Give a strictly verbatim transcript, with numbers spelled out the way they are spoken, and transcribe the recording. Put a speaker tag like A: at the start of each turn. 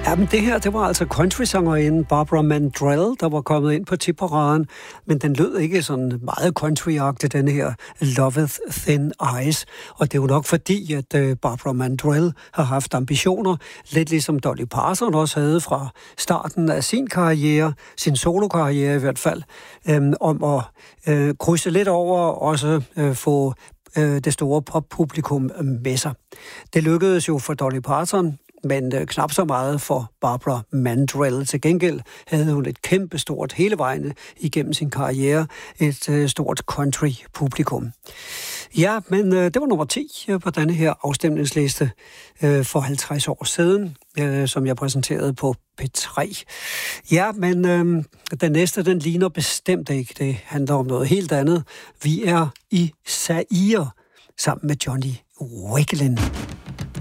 A: Jamen det her, det var altså country-sangerinden Barbara Mandrell, der var kommet ind på tipparaden, men den lød ikke sådan meget country-agtig, den her Loveth Thin Ice. Og det er jo nok fordi, at uh, Barbara Mandrell har haft ambitioner, lidt ligesom Dolly Parton også havde fra starten af sin karriere, sin solokarriere i hvert fald, øhm, om at øh, krydse lidt over og også øh, få øh, det store poppublikum med sig. Det lykkedes jo for Dolly Parton, men øh, knap så meget for Barbara Mandrell. Til gengæld havde hun et kæmpe stort hele vejen igennem sin karriere, et øh, stort country-publikum. Ja, men øh, det var nummer ti på denne her afstemningsliste øh, for halvtreds år siden, øh, som jeg præsenterede på P tre. Ja, men øh, den næste, den ligner bestemt ikke. Det handler om noget helt andet. Vi er i Zaire sammen med Johnny Wakelin.